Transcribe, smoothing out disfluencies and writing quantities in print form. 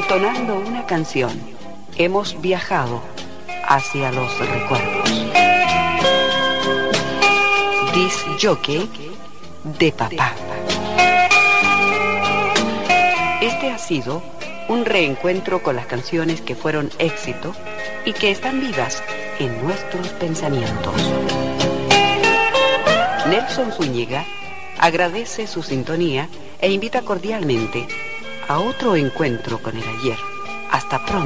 Entonando una canción, hemos viajado hacia los recuerdos. Disc jockey de papá. Este ha sido un reencuentro con las canciones que fueron éxito y que están vivas en nuestros pensamientos. Nelson Zúñiga agradece su sintonía e invita cordialmente a otro encuentro con el ayer. Hasta pronto.